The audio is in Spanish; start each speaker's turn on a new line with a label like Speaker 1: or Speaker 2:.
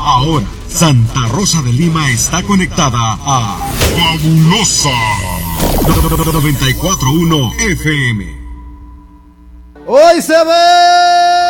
Speaker 1: Ahora, Santa Rosa de Lima está conectada a Fabulosa 94.1 FM.
Speaker 2: Hoy se ve